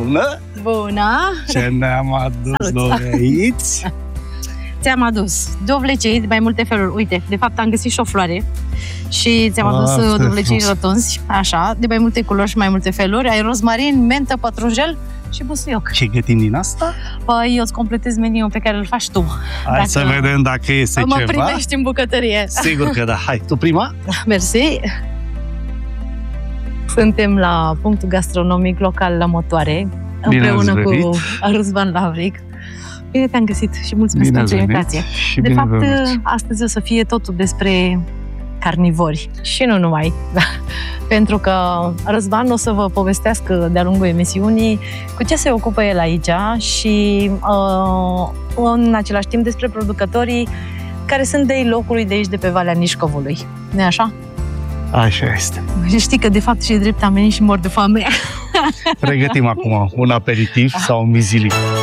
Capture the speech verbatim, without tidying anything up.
Bună! Bună! Ce ne-am adus dovleiți? Ți-am adus dovlecei de mai multe feluri. Uite, de fapt am găsit și o floare și ți-am adus Ah, dovlecei rotunzi, așa, de mai multe culori și mai multe feluri. Ai rozmarin, mentă, pătrunjel și busuioc. Ce gătim din asta? Păi eu îți completez meniul pe care îl faci tu. Hai dacă să vedem dacă este mă ceva. Mă primești în bucătărie. Sigur că da. Hai, tu prima? Mersi. Suntem la punctul gastronomic local la Motoare, Bine împreună cu Răzvan Lavric. Bine te-am găsit și mulțumesc bine pentru invitație. De fapt, venit. astăzi o să fie totul despre carnivori și nu numai. Pentru că Răzvan o să vă povestească de-a lungul emisiunii cu ce se ocupă el aici și uh, în același timp despre producătorii care sunt de locului de aici, de pe Valea Nișcovului. Nu-i așa? Așa este. Știi că de fapt și drept am venit și mor de foame. Pregătim acum un aperitiv sau un mizilic.